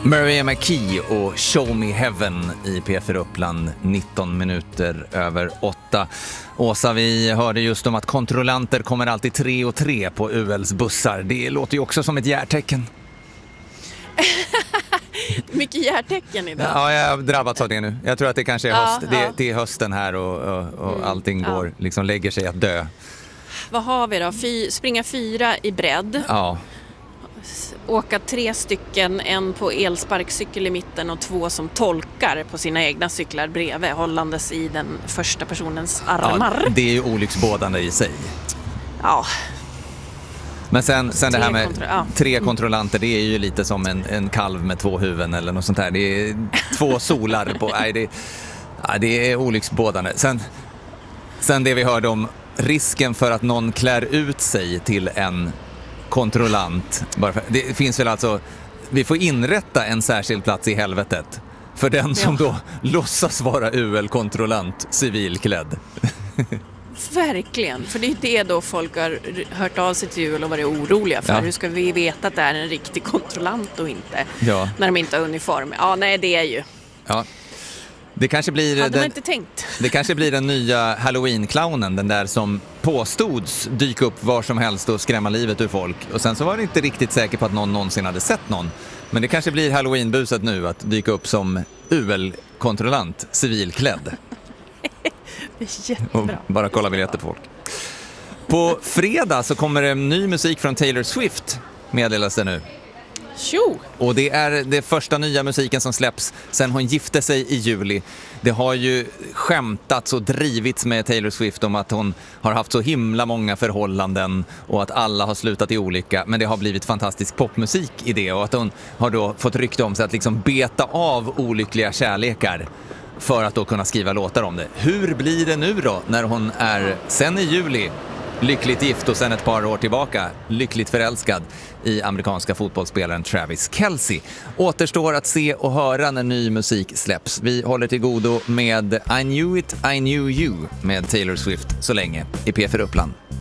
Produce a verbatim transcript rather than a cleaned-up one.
Maria McKee och Show Me Heaven i P fyra Uppland, nitton minuter över åtta. Åsa, vi hörde just om att kontrollanter kommer alltid tre och tre på U L:s bussar. Det låter ju också som ett hjärtecken. Mycket hjärtecken idag. Ja, jag har drabbats av det nu. Jag tror att det kanske är höst. Ja, det, ja. det är hösten här och, och, och Mm, allting går, ja. liksom lägger sig att dö. Vad har vi då? Fy, springa fyra i bredd. Ja. Åka tre stycken, en på elsparkcykel i mitten och två som tolkar på sina egna cyklar bredvid, hållandes i den första personens armar. Ja, det är ju olycksbådande i sig. Ja. Men sen, sen det här med kontro- ja. tre kontrollanter, det är ju lite som en, en kalv med två huvuden eller något sånt här. Det är två solar på. Nej, det, ja, det är olycksbådande. Sen, sen det vi hörde om risken för att någon klär ut sig till en kontrollant. Bara för, det finns väl alltså, vi får inrätta en särskild plats i helvetet för den som ja. då låtsas vara U L-kontrollant civilklädd. Verkligen, för det är det då folk har hört av sig till U L och varit oroliga för. Ja. Hur ska vi veta att det är en riktig kontrollant och inte ja. när de inte har uniform? Ja, nej, det är ju. Ja. Det kanske blir Hade den, man inte tänkt. Det kanske blir den nya Halloween-clownen, den där som påstods dyka upp var som helst och skrämma livet ur folk. Och sen så var det inte riktigt säker på att någon någonsin hade sett någon. Men det kanske blir Halloween-buset nu att dyka upp som U L-kontrollant, civilklädd. Det är jättebra. Och bara kolla biljetter på folk. På fredag så kommer det ny musik från Taylor Swift, meddelas det nu. Tjo. Och det är det första nya musiken som släpps sen hon gifte sig i juli. Det har ju skämtats och drivits med Taylor Swift om att hon har haft så himla många förhållanden och att alla har slutat i olycka. Men det har blivit fantastisk popmusik i det, och att hon har då fått rykte om sig att liksom beta av olyckliga kärlekar för att då kunna skriva låtar om det. Hur blir det nu då när hon är sen i juli lyckligt gift och sen ett par år tillbaka lyckligt förälskad i amerikanska fotbollsspelaren Travis Kelce? Återstår att se och höra när ny musik släpps. Vi håller till godo med I Knew It, I Knew You med Taylor Swift så länge i P fyra Uppland.